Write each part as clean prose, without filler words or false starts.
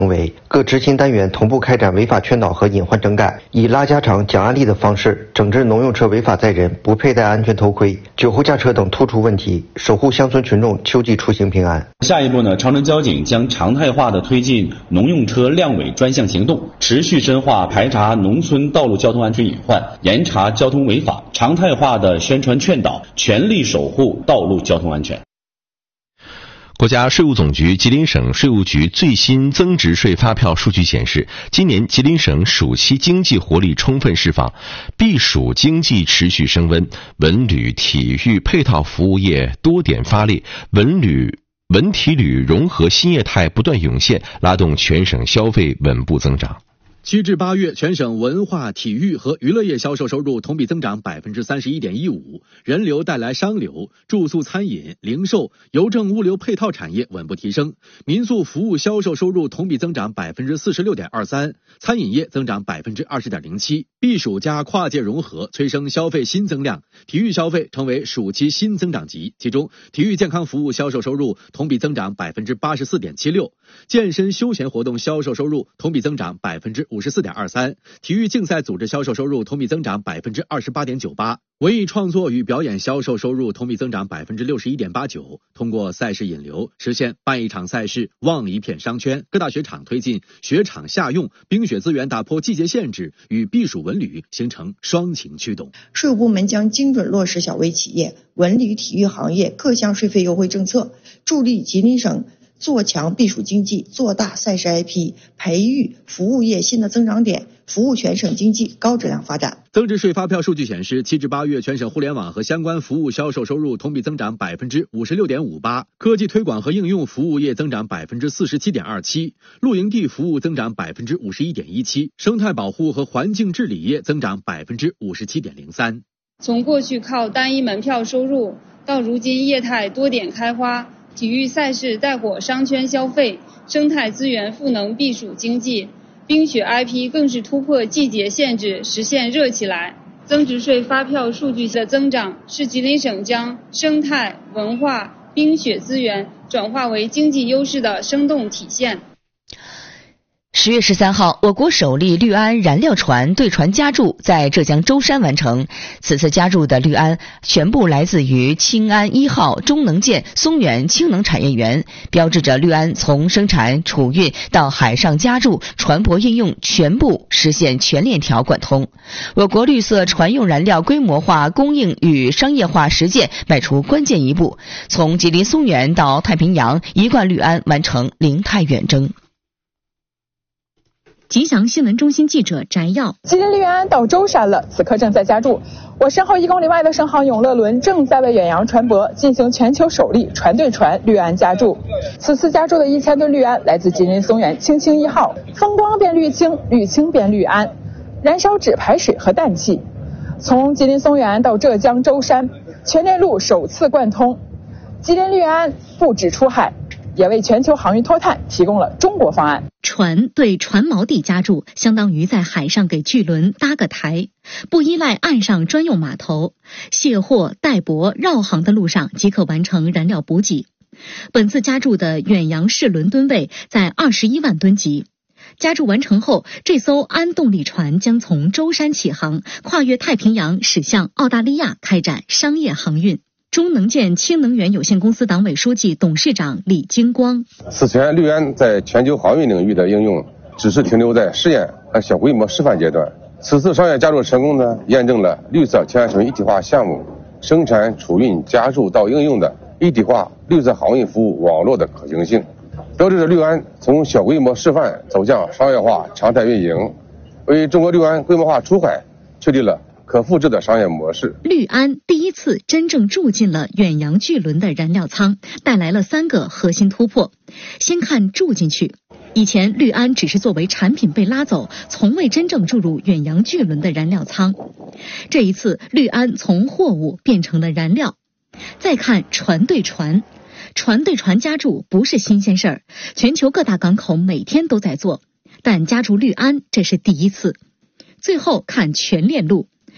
为各执行单元同步开展违法劝导和隐患整改，以拉家常讲案例的方式整治农用车违法载人、不佩戴安全头盔、酒后驾车等突出问题，守护乡村群众秋季出行平安。 下一步呢，长春交警将常态化的推进农用车亮伪专项行动，持续深化排查农村道路交通安全隐患，严查交通违法，常态化的宣传劝导，全力守护道路交通安全。 国家税务总局吉林省税务局最新增值税发票数据显示，今年吉林省暑期经济活力充分释放，避暑经济持续升温，文旅、体育配套服务业多点发力，文体旅融合新业态不断涌现，拉动全省消费稳步增长。 7至8月，全省文化、体育和娱乐业销售收入同比增长 31.15%， 人流带来商流，住宿餐饮、零售、邮政物流配套产业稳步提升，民宿服务销售收入同比增长 46.23%， 餐饮业增长 20.07%。避暑加跨界融合催生消费新增量，体育消费成为暑期新增长极，其中体育健康服务销售收入同比增长 84.76%， 健身休闲活动销售收入同比增长 54.23%， 体育竞赛组织销售收入同比增长 28.98%， 文艺创作与表演销售收入同比增长 61.89%。 通过赛事引流，实现办一场赛事旺一片商圈。各大雪场推进雪场夏用，冰雪资源打破季节限制，与避暑文旅形成双擎驱动。 税务部门将精准落实小微企业、文旅体育行业各项税费优惠政策，助力吉林省做强避暑经济，做大赛事 IP， 培育服务业新的增长点，服务全省经济高质量发展。 增值税发票数据显示，7至8月全省互联网和相关服务销售收入同比增长 56.58%， 科技推广和应用服务业增长 47.27%， 露营地服务增长 51.17%， 生态保护和环境治理业增长 57.03%。 从过去靠单一门票收入，到如今业态多点开花，体育赛事带火商圈消费，生态资源赋能避暑经济，冰雪 IP 更是突破季节限制，实现热起来。增值税发票数据的增长，是吉林省将生态、文化、冰雪资源转化为经济优势的生动体现。 10月13号，我国首例氯胺燃料船对船加注在浙江舟山完成。此次加注的氯胺全部来自于氢安1号中能建松原氢能产业园，标志着氯胺从生产、储运到海上加注、船舶应用全部实现全链条贯通。我国绿色船用燃料规模化供应与商业化实践迈出关键一步，从吉林松原到太平洋，一贯氯胺完成零碳远征。 吉祥新闻中心记者翟耀， 吉林氯胺到舟山了，此刻正在加注。我身后1公里外的省航永乐轮正在为远洋船舶进行全球首例船对船氯胺加注。此次加注的1000吨氯胺来自吉林松原氢1号，风光变氯氢，氯氢变氯胺，燃烧纸排水和氮气。从吉林松原到浙江舟山，全链路首次贯通。吉林氯胺不止出海，也为全球航运脱碳提供了中国方案。 船对船锚地加注，相当于在海上给巨轮搭个台，不依赖岸上专用码头，卸货、带泊、绕行的路上即可完成燃料补给。本次加注的远洋式轮吨位在21万吨级。加注完成后，这艘氨动力船将从舟山起航，跨越太平洋驶向澳大利亚开展商业航运。中能建氢能源有限公司党委书记、董事长李金光： 此前氯胺在全球航运领域的应用只是停留在试验和小规模示范阶段，此次商业加注成功呢，验证了绿色氢含水一体化项目生产、储运、加注到应用的一体化绿色航运服务网络的可行性，标志着氯胺从小规模示范走向商业化常态运营，为中国氯胺规模化出海确立了可复制的商业模式。 氯胺第一次真正注进了远洋巨轮的燃料舱，带来了3个核心突破。先看注进去，以前氯胺只是作为产品被拉走，从未真正注入远洋巨轮的燃料舱。这一次氯胺从货物变成了燃料。再看船对船，船对船加注不是新鲜事儿，全球各大港口每天都在做，但加注氯胺这是第一次。最后看全链路，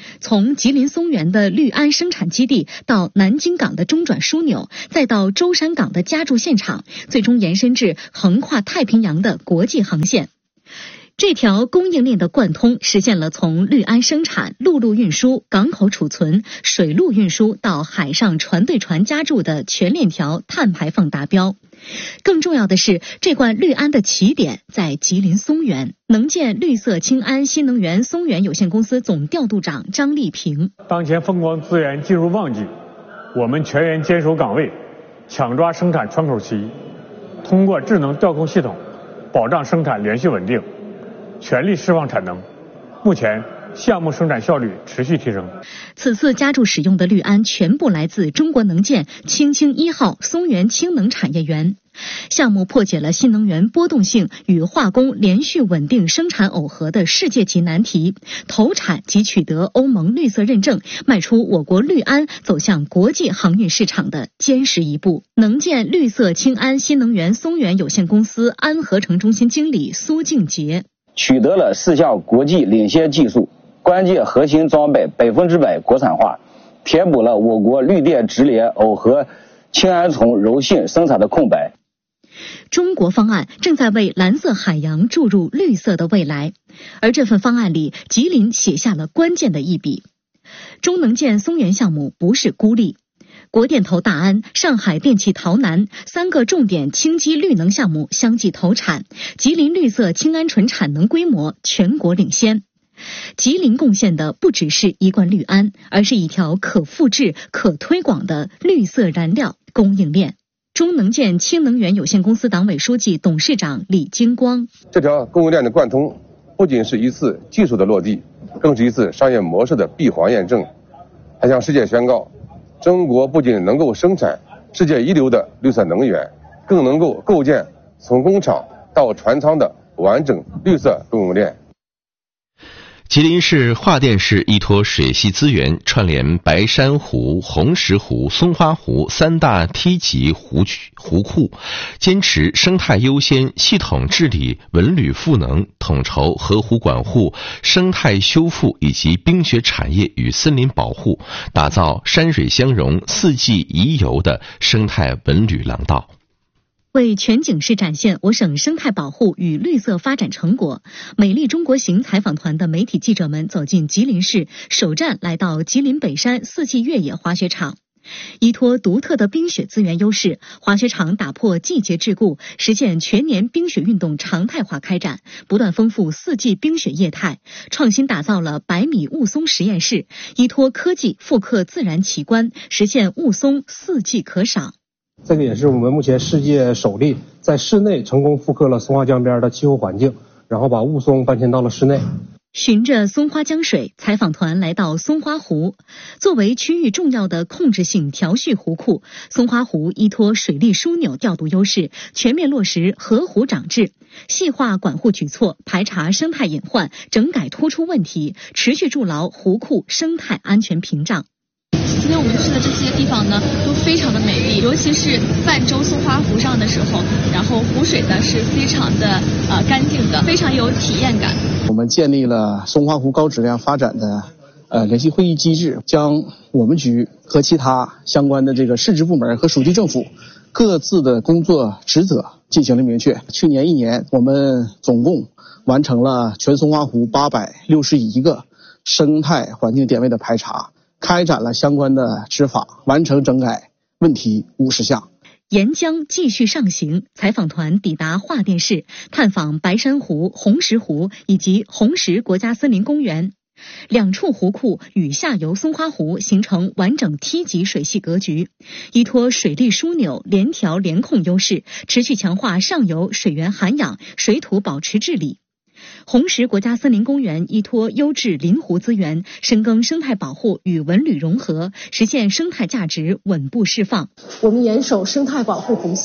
从吉林松原的绿安生产基地到南京港的中转枢纽，再到舟山港的加注现场，最终延伸至横跨太平洋的国际航线。这条供应链的贯通，实现了从绿安生产、陆路运输、港口储存、水路运输到海上船对船加注的全链条碳排放达标。更重要的是，这罐绿安的起点在吉林松原。能建绿色氢安新能源松原有限公司总调度长张立平： 当前风光资源进入旺季，我们全员坚守岗位，抢抓生产窗口期，通过智能调控系统保障生产连续稳定，全力释放产能。目前项目生产效率持续提升。 此次加注使用的绿安全部来自中国能建氢氢1号松原氢能产业园。项目破解了新能源波动性与化工连续稳定生产耦合的世界级难题，投产及取得欧盟绿色认证，迈出我国绿安走向国际航运市场的坚实一步。能建绿色氢安新能源松原有限公司安合成中心经理苏敬杰： 取得了4项国际领先技术，关键核心装备100%国产化，填补了我国绿电直联耦合氢氨从柔性生产的空白。 中国方案正在为蓝色海洋注入绿色的未来，而这份方案里，吉林写下了关键的一笔。中能建松原项目不是孤立，国电投大安、上海电气洮南3个重点氢基绿能项目相继投产，吉林绿色氢氨醇产能规模全国领先。吉林贡献的不只是一罐绿安，而是一条可复制、可推广的绿色燃料供应链。中能建氢能源有限公司党委书记、董事长李金光： 这条供应链的贯通，不仅是一次技术的落地，更是一次商业模式的闭环验证，还向世界宣告，中国不仅能够生产世界一流的绿色能源，更能够构建从工厂到船舱的完整绿色供应链。 吉林市桦甸市依托水系资源，串联白山湖、红石湖、松花湖3大梯级湖库，坚持生态优先、系统治理文旅赋能，统筹河湖管护、生态修复以及冰雪产业与森林保护，打造山水相融、4季宜游的生态文旅廊道。 为全景式展现我省生态保护与绿色发展成果，美丽中国行采访团的媒体记者们走进吉林市，首站来到吉林北山4季越野滑雪场。依托独特的冰雪资源优势，滑雪场打破季节桎梏，实现全年冰雪运动常态化开展，不断丰富4季冰雪业态，创新打造了100米雾凇实验室，依托科技复刻自然奇观，实现雾凇4季可赏。 这个也是我们目前世界首例在室内成功复刻了松花江边的气候环境，然后把雾凇搬迁到了室内。 循着松花江水，采访团来到松花湖。作为区域重要的控制性调蓄湖库，松花湖依托水利枢纽调度优势，全面落实河湖长治，细化管护举措，排查生态隐患，整改突出问题，持续筑牢湖库生态安全屏障。 今天我们去的这些地方呢，都非常的美丽，尤其是泛舟松花湖上的时候，然后湖水呢是非常的干净的，非常有体验感。 我们建立了松花湖高质量发展的联系会议机制，将我们局和其他相关的这个市直部门和属地政府各自的工作职责进行了明确。去年1年，我们总共完成了全松花湖861个生态环境点位的排查，开展了相关的执法，完成整改问题50项。 沿江继续上行，采访团抵达桦甸市，探访白山湖、红石湖以及红石国家森林公园。2处湖库与下游松花湖形成完整梯级水系格局，依托水利枢纽联调联控优势，持续强化上游水源涵养、水土保持治理。红石国家森林公园依托优质林湖资源，深耕生态保护与文旅融合，实现生态价值稳步释放。 我们严守生态保护红线，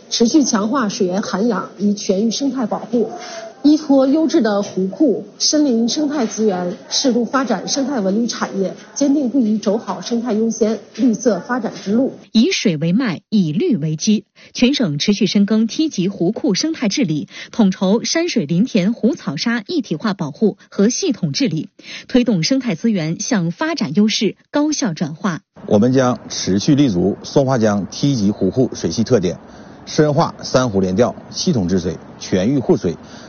持续强化水源涵养，以全域生态保护。依托优质的湖库、森林生态资源，适度发展生态文旅产业，坚定不移走好生态优先、绿色发展之路。 以水为脉，以绿为基，全省持续深耕梯级湖库生态治理，统筹山水林田湖草沙一体化保护和系统治理，推动生态资源向发展优势高效转化。 我们将持续立足松花江梯级湖库水系特点，深化三湖联调、系统治水、全域护水、